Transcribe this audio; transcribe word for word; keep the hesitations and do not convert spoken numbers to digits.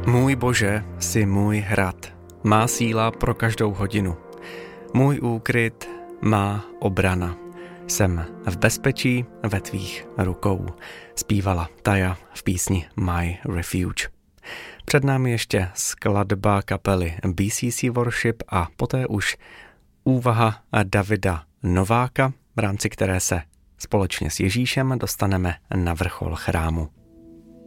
Můj Bože, jsi můj hrad, má síla pro každou hodinu. Můj úkryt, má obrana. Jsem v bezpečí ve tvých rukou, zpívala Taja v písni My Refuge. Před námi ještě skladba kapely B C C Worship a poté už úvaha Davida Nováka, v rámci které se společně s Ježíšem dostaneme na vrchol chrámu.